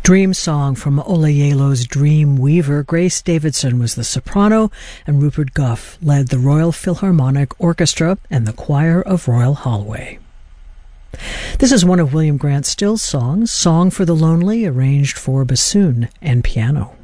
Dream Song from Olayelo's Dream Weaver. Grace Davidson was the soprano, and Rupert Gough led the Royal Philharmonic Orchestra and the Choir of Royal Holloway. This is one of William Grant Still's songs, Song for the Lonely, arranged for bassoon and piano.